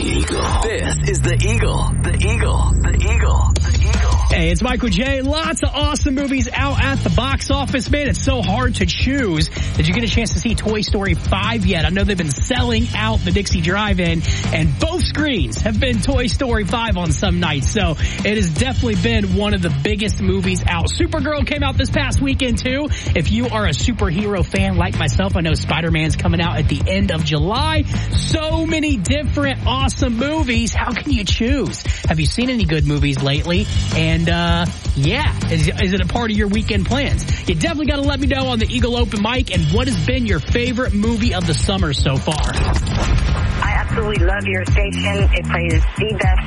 Eagle. This is The Eagle. The Eagle. The Eagle. The Eagle. Hey, it's Michael J. Lots of awesome movies out at the box office, man. It's so hard to choose. Did you get a chance to see Toy Story 5 yet? I know they've been selling out the Dixie Drive-In, and both screens have been Toy Story 5 on some nights. So it has definitely been one of the biggest movies out. Supergirl came out this past weekend, too. If you are a superhero fan like myself, I know Spider-Man's coming out at the end of July. So many different awesome movies. How can you choose? Have you seen any good movies lately? And, is it a part of your weekend plans? You definitely got to let me know on the Eagle Open Mic. And what has been your favorite movie of the summer so far? I absolutely love your station. It plays the best